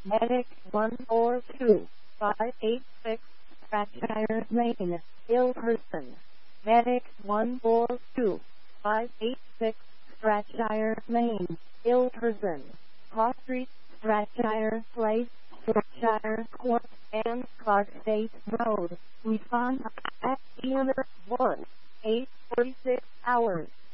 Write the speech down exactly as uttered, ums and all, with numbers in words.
Medic one four two five eight six, Stratshire Lane, ill person. Medic one four two five eight six, Stratshire Lane, ill person. Hawk Street, Stratshire Place, Stratshire Court, and Clark State Road. Respond at unit one, eight forty-six hours.